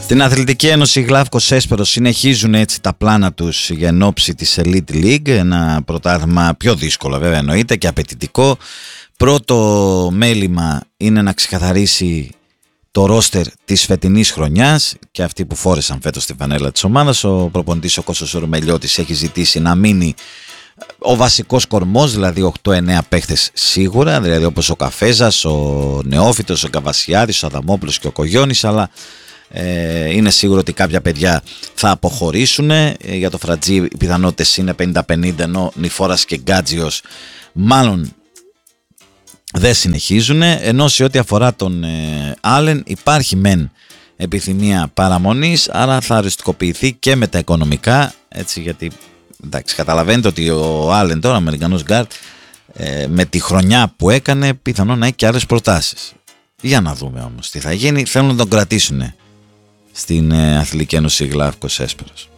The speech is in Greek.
Στην Αθλητική Ένωση Γλαύκος Έσπερος συνεχίζουν έτσι τα πλάνα τους για ενόψει της Elite League, ένα πρωτάθλημα πιο δύσκολο βέβαια εννοείται και απαιτητικό. Πρώτο μέλημα είναι να ξεκαθαρίσει το ρόστερ της φετινής χρονιάς και αυτοί που φόρεσαν φέτος τη φανέλα της ομάδας. Ο προπονητής ο Κώστας Ρουμελιώτης έχει ζητήσει να μείνει ο βασικός κορμός, δηλαδή 8-9 παίχτες σίγουρα, δηλαδή όπως ο Καφέζας, ο Νεόφυτος, ο Καβασιάδης, ο Αδαμόπουλος και ο Κογιώνης, αλλά είναι σίγουρο ότι κάποια παιδιά θα αποχωρήσουν. Για το Φρατζή οι πιθανότητες είναι 50-50, ενώ Νιφόρας και Γκάτζιος μάλλον δεν συνεχίζουν, ενώ σε ό,τι αφορά τον Άλεν υπάρχει μεν επιθυμία παραμονής, άρα θα οριστικοποιηθεί και με τα οικονομικά, έτσι, γιατί εντάξει, καταλαβαίνετε ότι ο Άλεν τώρα, ο Αμερικανός γκάρτ, με τη χρονιά που έκανε πιθανόν να έχει και άλλες προτάσεις. Για να δούμε όμως τι θα γίνει. Θέλουν να τον κρατήσουν στην Αθλητική Ένωση Γλαύκος Έσπερος.